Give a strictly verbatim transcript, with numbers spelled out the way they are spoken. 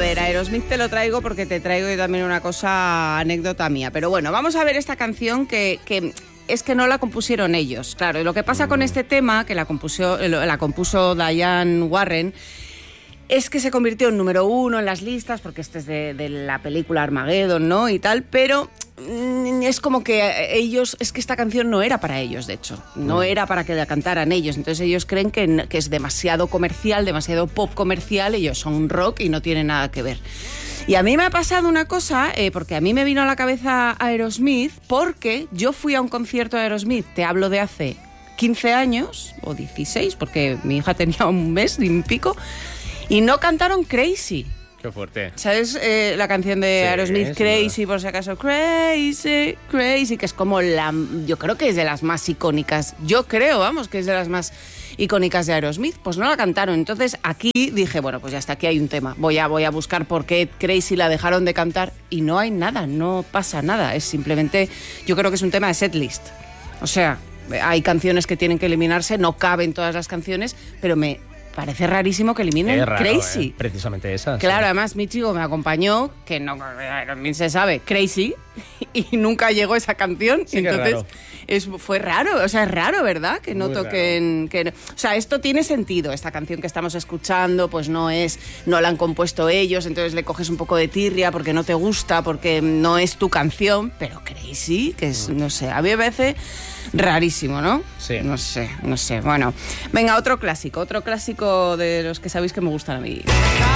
ver, Aerosmith te lo traigo porque te traigo yo también una cosa, anécdota mía. Pero bueno, vamos a ver esta canción que... que es que no la compusieron ellos. Claro, lo que pasa con este tema, que la compuso, la compuso Diane Warren, es que se convirtió en número uno en las listas, porque este es de, de la película Armageddon, ¿no? Y tal, pero mmm, es como que ellos... Es que esta canción no era para ellos, de hecho. No era para que la cantaran ellos. Entonces ellos creen que, que es demasiado comercial, demasiado pop comercial. Ellos son rock y no tienen nada que ver. Y a mí me ha pasado una cosa, eh, porque a mí me vino a la cabeza Aerosmith, porque yo fui a un concierto de Aerosmith, te hablo de hace quince años, o dieciséis, porque mi hija tenía un mes y un pico, y no cantaron Crazy. Qué fuerte. ¿Sabes eh, la canción de sí, Aerosmith, Crazy, por si acaso? Crazy, Crazy, que es como la... Yo creo que es de las más icónicas. Yo creo, vamos, que es de las más icónicas de Aerosmith. Pues no la cantaron. Entonces aquí dije, bueno, pues ya está, aquí hay un tema. Voy a, voy a buscar por qué Crazy la dejaron de cantar. Y no hay nada, no pasa nada. Es simplemente... Yo creo que es un tema de setlist. O sea, hay canciones que tienen que eliminarse, no caben todas las canciones, pero me... Parece rarísimo que eliminen raro, Crazy. ¿eh? Precisamente esa. Claro, sí. Además mi chico me acompañó, que no también se sabe, Crazy, y nunca llegó esa canción. Sí, entonces raro. Es, fue raro, o sea, es raro, ¿verdad? Que no Muy toquen... Que, o sea, esto tiene sentido, esta canción que estamos escuchando, pues no es, no la han compuesto ellos, entonces le coges un poco de tirria porque no te gusta, porque no es tu canción, pero Crazy, que es, no sé, a mí me parece rarísimo, ¿no? Sí. No sé, no sé, bueno. Venga, otro clásico, otro clásico de los que sabéis que me gustan a mí.